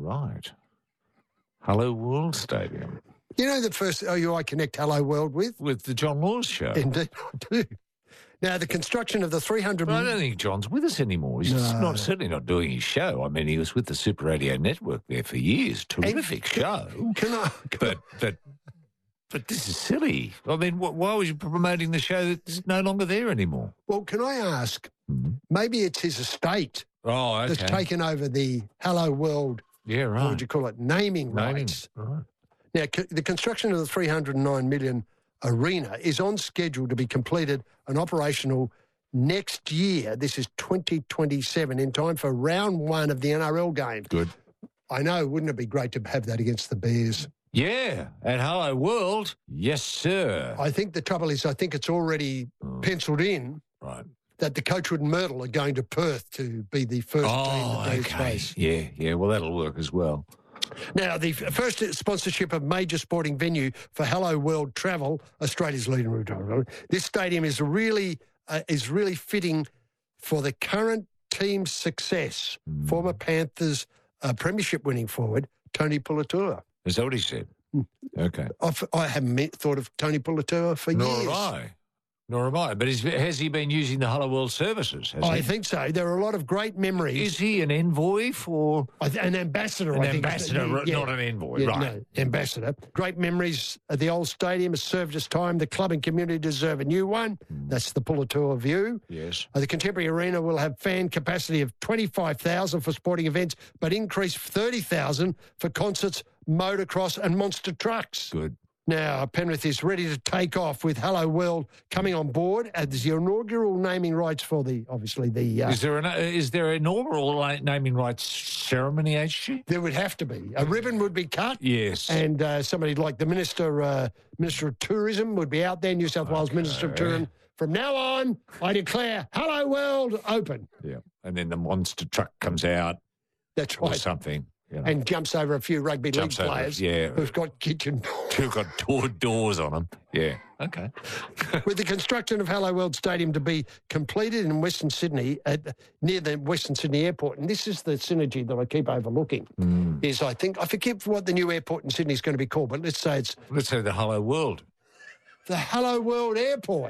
right. Hello World Stadium. You know the first I connect Hello World with? With the John Laws show. Indeed, I do. Now, the construction of the 300... But I don't think John's with us anymore. He's certainly not doing his show. I mean, he was with the Super Radio Network there for years. Terrific show. But this is silly. I mean, why was you promoting the show that's no longer there anymore? Well, can I ask, maybe it's his estate that's taken over the Hello World, what would you call it, naming rights. Right. Now, the construction of the 309 million arena is on schedule to be completed and operational next year. This is 2027, in time for round one of the NRL game. Good. I know, wouldn't it be great to have that against the Bears? Yeah, at Hello World. Yes, sir. I think the trouble is, I think it's already penciled in that the Coachwood Myrtle are going to Perth to be the first team that Bears face. Yeah, well, that'll work as well. Now, the first sponsorship of major sporting venue for Hello World Travel, Australia's leading retailer. This stadium is really fitting for the current team's success. Former Panthers premiership winning forward, Tony Puletua. Is that what he said? Okay. I haven't thought of Tony Puletua for years. Nor have I. But has he been using the Hello World services? I think so. There are a lot of great memories. Is he an envoy for... An ambassador, I think. An ambassador, not an envoy, right. No, ambassador. Great memories at the old stadium has served its time. The club and community deserve a new one. That's the Puletua view. Yes. The Contemporary Arena will have fan capacity of 25,000 for sporting events, but increase 30,000 for concerts, motocross and monster trucks. Good. Now, Penrith is ready to take off with Hello World coming on board as the inaugural naming rights for obviously the... Is there an inaugural naming rights ceremony, HG? There would have to be. A ribbon would be cut. Yes. And somebody like the Minister of Tourism would be out there, New South Wales Minister of Tourism. From now on, I declare Hello World open. Yeah. And then the monster truck comes out. That's right. Or something. You know. And jumps over a few rugby league players who've got kitchen who've got doors on them. Yeah, okay. With the construction of Hello World Stadium to be completed in Western Sydney, near the Western Sydney Airport, and this is the synergy that I keep overlooking, is I forget what the new airport in Sydney is going to be called, but let's say the Hello World. The Hello World Airport.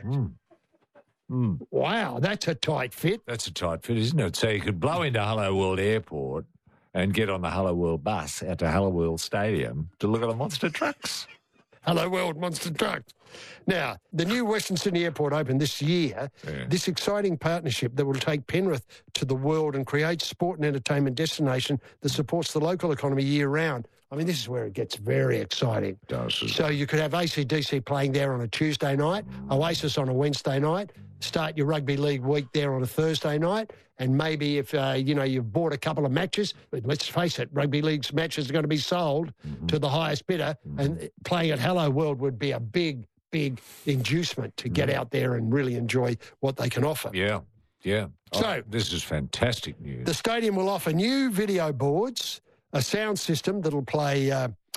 Wow, that's a tight fit. That's a tight fit, isn't it? So you could blow into Hello World Airport and get on the Hello World bus out to Hello World Stadium to look at the monster trucks. Hello World monster trucks. Now, the new Western Sydney Airport opened this year. Yeah. This exciting partnership that will take Penrith to the world and create sport and entertainment destination that supports the local economy year-round. I mean, this is where it gets very exciting. It does. So you could have AC/DC playing there on a Tuesday night, Oasis on a Wednesday night, start your rugby league week there on a Thursday night, and maybe if, you've bought a couple of matches, but let's face it, rugby league's matches are going to be sold to the highest bidder, and playing at Hello World would be a big inducement to get out there and really enjoy what they can offer. Yeah. So this is fantastic news. The stadium will offer new video boards, a sound system that'll play,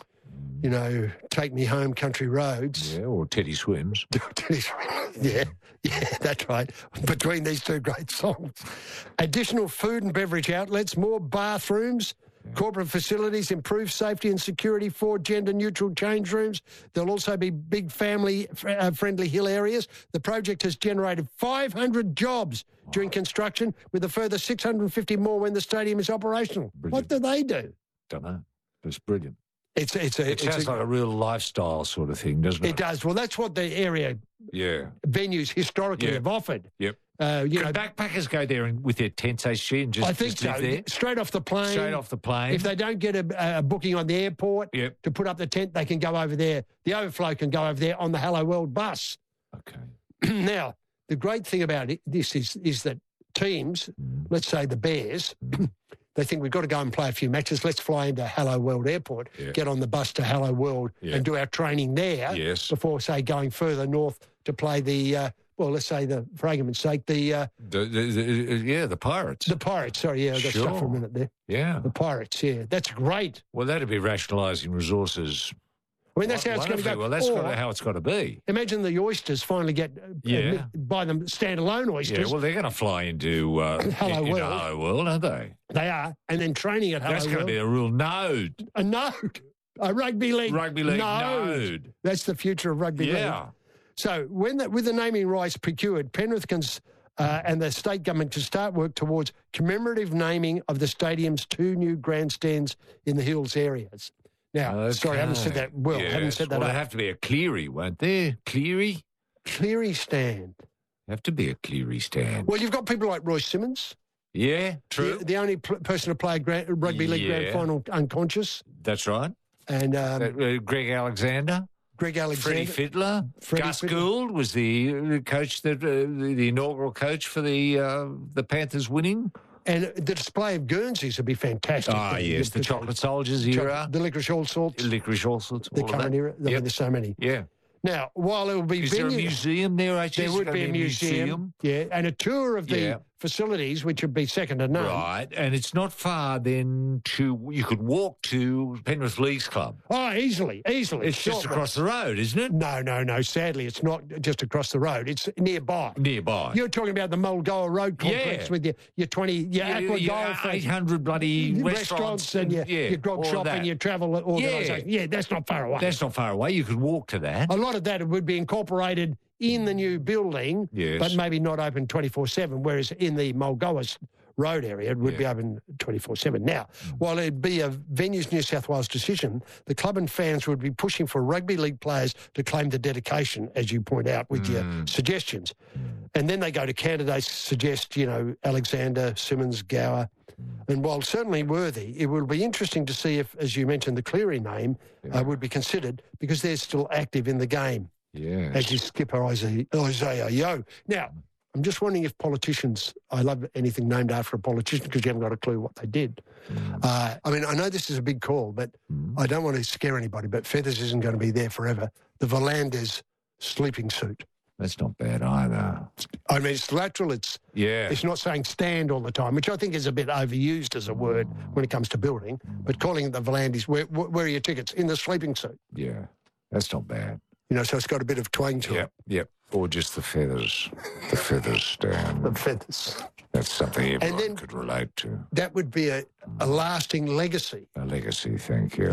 Take Me Home Country Roads. Yeah, or Teddy Swims. Yeah, that's right. Between these two great songs. Additional food and beverage outlets, more bathrooms, corporate facilities, improved safety and security, 4 gender-neutral change rooms. There'll also be big family-friendly hill areas. The project has generated 500 jobs during construction, with a further 650 more when the stadium is operational. Brilliant. What do they do? Don't know. It's brilliant. It sounds like a real lifestyle sort of thing, doesn't it? It does. Well, that's what the area venues historically have offered. Yep. Backpackers go there with their tents, HG, and I think live there? Straight off the plane. If they don't get a booking on the airport to put up the tent, they can go over there. The overflow can go over there on the Hello World bus. Okay. Now, the great thing about this is that teams, let's say the Bears, they think we've got to go and play a few matches. Let's fly into Hello World Airport, get on the bus to Hello World and do our training there before, say, going further north to play the, let's say, for argument's sake, the Pirates. The Pirates, sorry, I got stuck for a minute there. Yeah. The Pirates, that's great. Well, that'd be rationalising resources I mean, that's how it's going to go. Well, that's Or how it's got to be. imagine the oysters finally get buy them standalone Yeah, oysters. well, they're going to fly into Hello World, aren't they? They are, and then training at Hello That's going to World. be a real node. A node, a rugby league Node. That's the future of rugby league. Yeah. So with the naming rights procured, Penrith can and the state government can start work towards commemorative naming of the stadium's 2 new grandstands in the Hills areas. Now, sorry, I haven't said that well. Yes. I haven't said that Well, up. there have to be a Cleary, won't there? Cleary? Cleary stand. Have to be a Cleary stand. Well, you've got people like Royce Simmons. Yeah, true. The only person to play a rugby league grand final unconscious. That's right. And Greg Alexander. Greg Alexander. Freddie Fittler. Gus Gould was the coach, the inaugural coach for the Panthers winning. And the display of Guernseys would be fantastic. Ah, yes, the Chocolate Soldiers era. The Licorice All Sorts. Licorice All Sorts. The current era. There's so many. Yeah. Now, while there will be Is there a museum there, HS? there would be a museum. Yeah, and a tour of the facilities, which would be second to none. Right, and it's not far then you could walk to Penrith Leagues Club. Oh, easily. It's just across the road, isn't it? No. Sadly, it's not just across the road. It's nearby. Nearby. You're talking about the Mulgoa Road complex with your Aqua Golf, 800 bloody restaurants and your grog shop and your travel organisation. Yeah, that's not far away. That's not far away. You could walk to that. A lot of that would be incorporated in the new building, but maybe not open 24/7, whereas in the Mulgoa Road area, it would be open 24/7. Now, while it'd be a Venues New South Wales decision, the club and fans would be pushing for rugby league players to claim the dedication, as you point out, with your suggestions. And then they go to candidates, suggest, Alexander, Simmons, Gower. And while certainly worthy, it will be interesting to see if, as you mentioned, the Cleary name would be considered because they're still active in the game. Yeah. As your skipper, Isaiah Yeo. Now, I'm just wondering if politicians, I love anything named after a politician because you haven't got a clue what they did. I know this is a big call, but I don't want to scare anybody, but Feathers isn't going to be there forever. The Volanders sleeping suit. That's not bad either. I mean, it's lateral. It's not saying stand all the time, which I think is a bit overused as a word when it comes to building. But calling it the Volanders, where are your tickets? In the sleeping suit. Yeah, that's not bad. So it's got a bit of twang to it. Yep. Or just the feathers. The feathers stand. The feathers. That's something everyone could relate to. That would be a lasting legacy. A legacy, thank you.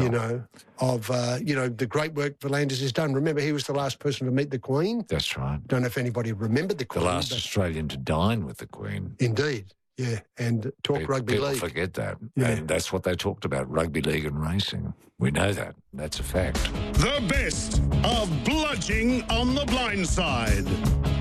Of the great work Volanders has done. Remember, he was the last person to meet the Queen. That's right. Don't know if anybody remembered the Queen. The last Australian to dine with the Queen. Indeed. Yeah, and talk rugby league. People forget that. Yeah. And that's what they talked about, rugby league and racing. We know that. That's a fact. The best of Bludging on the Blind Side.